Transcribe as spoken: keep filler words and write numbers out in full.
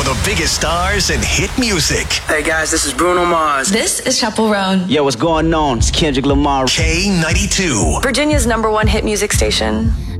for the biggest stars and hit music. Hey guys, this is Bruno Mars. This is Chaperone. Yo, what's going on? It's Kendrick Lamar. K ninety-two. Virginia's number one hit music station.